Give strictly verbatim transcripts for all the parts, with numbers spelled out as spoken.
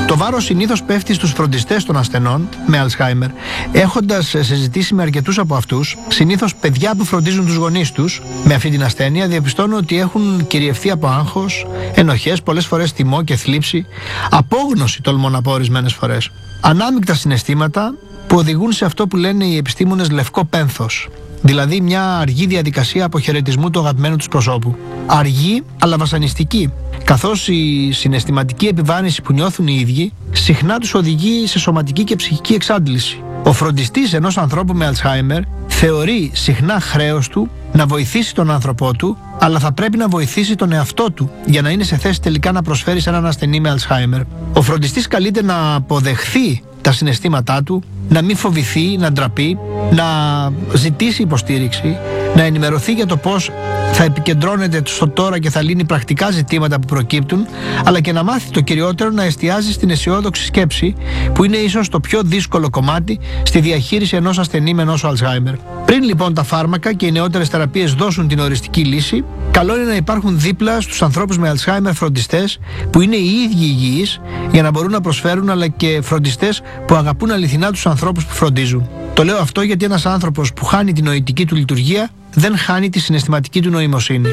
Το βάρος συνήθως πέφτει στους φροντιστές των ασθενών με Αλτσχάιμερ. Έχοντας συζητήσει με αρκετούς από αυτούς, συνήθως παιδιά που φροντίζουν τους γονείς τους με αυτή την ασθένεια, διαπιστώνω ότι έχουν κυριευθεί από άγχος, ενοχές, πολλές φορές θυμό και θλίψη, απόγνωση, τολμώ να πω ορισμένες φορές. Ανάμεικτα συναισθήματα που οδηγούν σε αυτό που λένε οι επιστήμονες λευκό πένθος. Δηλαδή μια αργή διαδικασία αποχαιρετισμού του αγαπημένου τους προσώπου. Αργή αλλά βασανιστική, καθώς η συναισθηματική επιβάρυνση που νιώθουν οι ίδιοι συχνά τους οδηγεί σε σωματική και ψυχική εξάντληση. Ο φροντιστής ενός ανθρώπου με Αλτσχάιμερ θεωρεί συχνά χρέος του να βοηθήσει τον άνθρωπό του, αλλά θα πρέπει να βοηθήσει τον εαυτό του για να είναι σε θέση τελικά να προσφέρει σε έναν ασθενή με Αλτσχάιμερ. Ο φροντιστής καλείται να αποδεχθεί τα συναισθήματά του, να μην φοβηθεί, να ντραπεί, να ζητήσει υποστήριξη, να ενημερωθεί για το πώς θα επικεντρώνεται στο τώρα και θα λύνει πρακτικά ζητήματα που προκύπτουν, αλλά και να μάθει το κυριότερο να εστιάζει στην αισιόδοξη σκέψη, που είναι ίσως το πιο δύσκολο κομμάτι στη διαχείριση ενός ασθενή με νόσο Αλτσχάιμερ. Πριν λοιπόν τα φάρμακα και οι νεότερες θεραπείες δώσουν την οριστική λύση, καλό είναι να υπάρχουν δίπλα στους ανθρώπους με Αλτσχάιμερ φροντιστές που είναι οι ίδιοι υγιείς για να μπορούν να προσφέρουν, αλλά και φροντιστές που αγαπούν αληθινά τους ανθρώπους που φροντίζουν. Το λέω αυτό γιατί ένας άνθρωπος που χάνει την νοητική του λειτουργία δεν χάνει τη συναισθηματική του νοημοσύνη.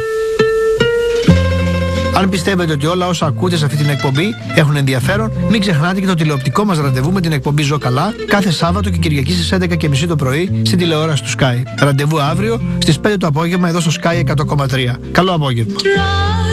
Αν πιστεύετε ότι όλα όσα ακούτε σε αυτή την εκπομπή έχουν ενδιαφέρον, μην ξεχνάτε και το τηλεοπτικό μας ραντεβού με την εκπομπή Ζω Καλά κάθε Σάββατο και Κυριακή στις έντεκα και μισή το πρωί στην τηλεόραση του Sky. Ραντεβού αύριο στις πέντε το απόγευμα εδώ στο Sky εκατό κόμμα τρία. Καλό απόγευμα.